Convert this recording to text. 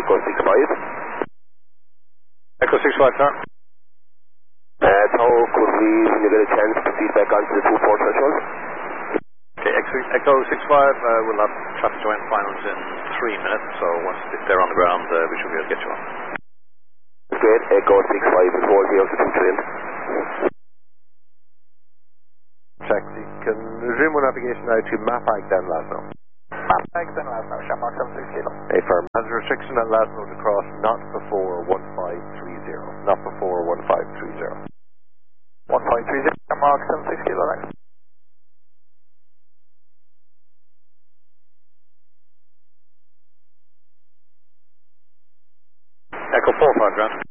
Echo 65. Echo 65, sir. How could we, when you get a chance, to feed back onto the 2-4 threshold? Okay, Echo 65 will have traffic joint finals in 3 minutes, so once they're on the ground, we should be able to get you on. Great, Echo 65 is 40 to 2 train. Taxi, can resume navigation now to Mafag then Lasno. Mafag then Lasno, Shamrock 76 Kilo. Affirm. Has a restriction at Lasno to cross not before 1530. Not before 1530. 1530, Shamrock 76 Kilo next. Echo 45, ground.